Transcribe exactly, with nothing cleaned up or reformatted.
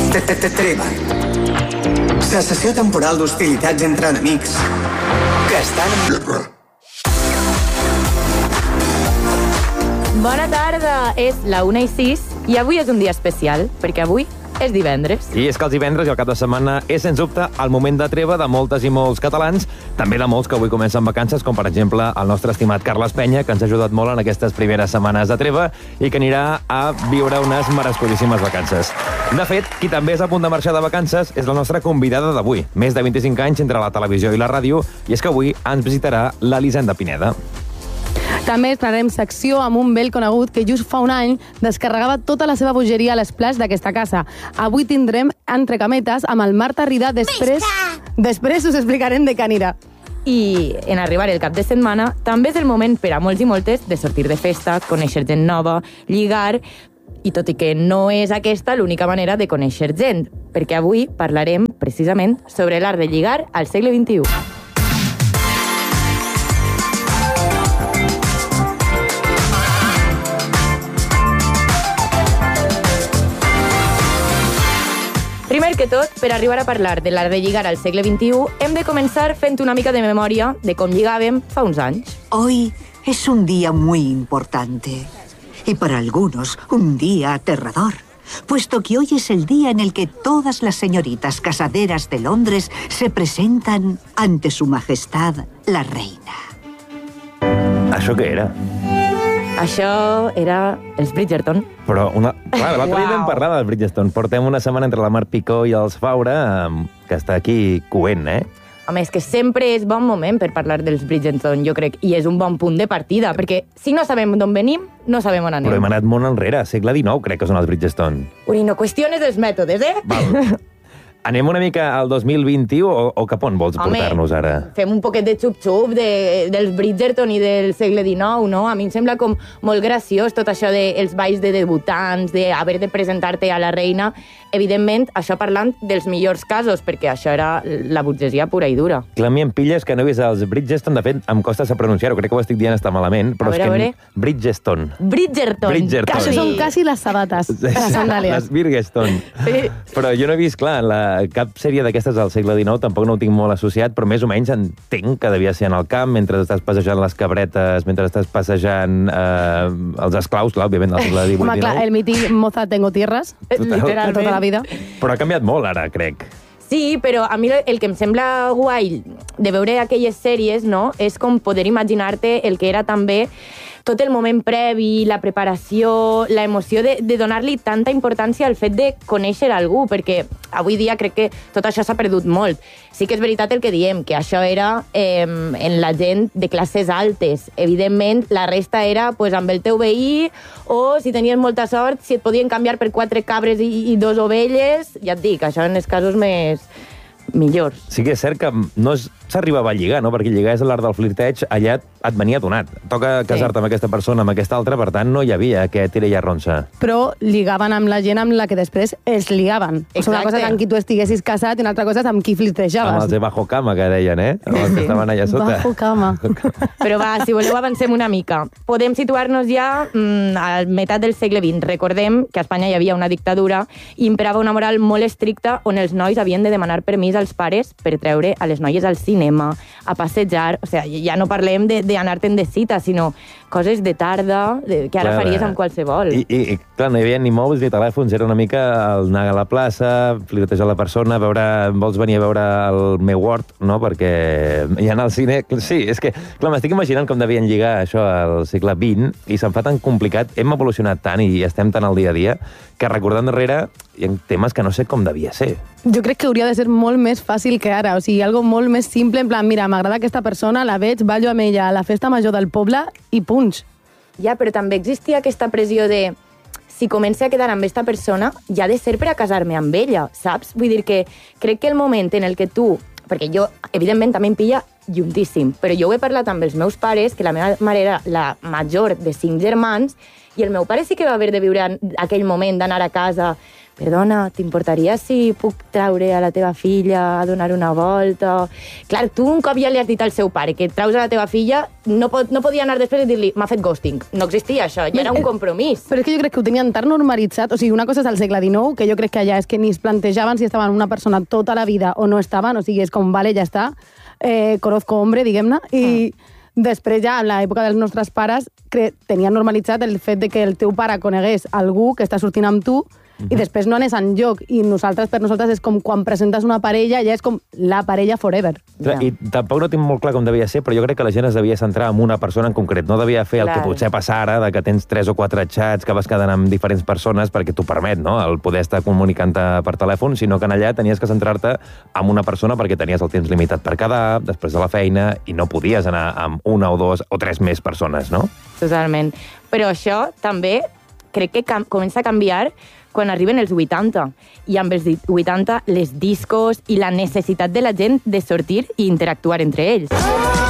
Treva. Cessació temporal d'hostilitats entre enemics que estan en guerra. Bona tarda, és la una i sis i avui és un dia especial, perquè avui és divendres. I és que els divendres i el cap de setmana és, sens dubte, el moment de treva de moltes i molts catalans, també de molts que avui comencen vacances, com per exemple el nostre estimat Carles Penya, que ens ha ajudat molt en aquestes primeres setmanes de treva i que anirà a viure unes merescudíssimes vacances. De fet, qui també és a punt de marxar de vacances és la nostra convidada d'avui. Més de vint-i-cinc anys entre la televisió i la ràdio, i és que avui ens visitarà l'Elisenda Pineda. També estrenarem secció amb un vell conegut que just fa un any descarregava tota la seva bogeria a l'esplaç d'aquesta casa. Avui tindrem entre cametes amb el Marta Rida, després, després us explicarem de què anirà. I en arribar el cap de setmana també és el moment per a molts i moltes de sortir de festa, conèixer gent nova, lligar, i tot i que no és aquesta l'única manera de conèixer gent, perquè avui parlarem precisament sobre l'art de lligar al segle vint-i-u. Primer que tot, per arribar a parlar de l'art de lligar al segle vint-i-u, hem de començar fent una mica de memòria de com lligàvem fa uns anys. Hoy es un día muy importante y para algunos un día aterrador, puesto que hoy es el día en el que todas las señoritas casaderas de Londres se presentan ante su majestad la reina. Això què era? Això era els Bridgerton. Però, una... clar, l'altre dia vam parlar dels Bridgerton. Portem una setmana entre la Mar Picó i els Faura, que està aquí coent, eh? Home, és que sempre és bon moment per parlar dels Bridgerton, jo crec, i és un bon punt de partida, perquè si no sabem d'on venim, no sabem on anem. Però hem anat molt enrere, segle dinou, crec que són els Bridgerton. Uri, no qüestiones els mètodes, eh? Val. Anem una mica al dos mil vint-i-u o, o cap on vols portar-nos ara? Fem un poquet de xup-xup de, dels Bridgerton i del segle dinou, no? A mi em sembla com molt graciós tot això dels balls de debutants, d'haver de presentar-te a la reina. Evidentment, això parlant dels millors casos, perquè això era la burgesia pura i dura. Clar, a mi em pilles que no he vist els Bridgerton, de fet, em costa pronunciar-ho, crec que ho estic dient està malament, però a veure, és que... Bridgerton. Bridgerton. Bridgerton. Que això són quasi les sabates, les sandàlies. Les Bridgerton. Sí. Però jo no he vist, clar, la, cap sèrie d'aquestes del segle dinou, tampoc no ho tinc molt associat, però més o menys entenc que devia ser en el camp, mentre estàs passejant les cabretes, mentre estàs passejant eh, els esclaus, clar, òbviament, del segle divuit Home, clar, el mític Moza tengo tierras, literalment. Tota la vida. Però ha canviat molt ara, crec. Sí, però a mi el que em sembla guai de veure aquelles sèries, no?, és com poder imaginar-te el que era també tot el moment previ, la preparació, la emoció de, de donar-li tanta importància al fet de conèixer algú, perquè avui dia crec que tot això s'ha perdut molt. Sí que és veritat el que diem, que això era eh, en la gent de classes altes. Evidentment, la resta era pues, amb el teu veí, o si tenies molta sort, si et podien canviar per quatre cabres i, i dos ovelles, ja et dic, això en els casos més millors. Sí que és cert que no s'arribava a lligar, no? Perquè lligar és l'art del flirteig, allà et venia donat. Toca casar-te sí. amb aquesta persona, amb aquesta altra, per tant, no hi havia aquest tira i arronsa. Però lligaven amb la gent amb la que després es ligaven. O sigui, una cosa és amb qui tu estiguessis casat i una altra cosa és amb qui flirtejaves. Amb els de bajo cama, que deien, eh? Amb els sí. que estaven allà sota. Bajo cama. Però va, si voleu avancem una mica. Podem situar-nos ja mm, a meitat del segle vint. Recordem que a Espanya hi havia una dictadura i imperava una moral molt estricta on els nois havien de demanar permís als pares per treure a les noies al cinema, a passejar. O sigui, ja no parlem d'anar-te'n de, de cita, sinó coses de tarda de, que ara clar, faries amb qualsevol. I, i, i clar, no hi havia ni mòbils ni telèfons, era una mica el anar a la plaça, flirtejar la persona, veure, vols venir a veure el meu Word, no? Perquè hi anar al cine... Sí, és que, clar, m'estic imaginant com devien lligar això al segle vint i se'n fa tan complicat, hem evolucionat tant i estem tan al dia a dia, que recordant darrere hi ha temes que no sé com devia ser. Jo crec que hauria de ser molt més fàcil que ara, o sigui, algo molt més simple, en plan, mira, m'agrada aquesta persona, la veig, ballo amb ella a la festa major del poble i punts. Ja, però també existia aquesta pressió de si començo a quedar amb aquesta persona, ja ha de ser per a casar-me amb ella, saps? Vull dir que crec que el moment en el que tu... Perquè jo, evidentment, també em pilla juntíssim, però jo ho he parlat amb els meus pares, que la meva mare era la major de cinc germans, i el meu pare sí que va haver de viure aquell moment d'anar a casa perdona, t'importaria si puc traure a la teva filla a donar una volta? Clar, tu un cop ja li has dit al seu pare que traus a la teva filla, no, pot, no podia anar després i dir-li m'ha fet ghosting. No existia això, ja era un compromís. Però és que jo crec que ho tenien tan normalitzat, o sigui, una cosa és al segle dinou, que jo crec que allà és que ni es plantejaven si estaven una persona tota la vida o no estaven, o sigui, és com, vale, ja està, eh, conozco hombre, diguem-ne, i... Mm. Després ja, en l'època dels nostres pares, que tenien normalitzat el fet de que el teu pare conegués algú que està sortint amb tu i després no anés enlloc. I nosaltres, per nosaltres, és com quan presentes una parella, ja és com la parella forever. Ja. I tampoc no tinc molt clar com devia ser, però jo crec que la gent es devia centrar en una persona en concret. No devia fer clar. El que potser passa ara, de que tens tres o quatre xats que vas quedant amb diferents persones perquè t'ho permet, no?, el poder estar comunicant-te per telèfon, sinó que en allà tenies que centrar-te en una persona perquè tenies el temps limitat per quedar, després de la feina, i no podies anar amb una o dos o tres més persones, no? Totalment. Però això també crec que comença a canviar quan arriben els vuitanta. I amb els vuitanta, les discos i la necessitat de la gent de sortir i interactuar entre ells.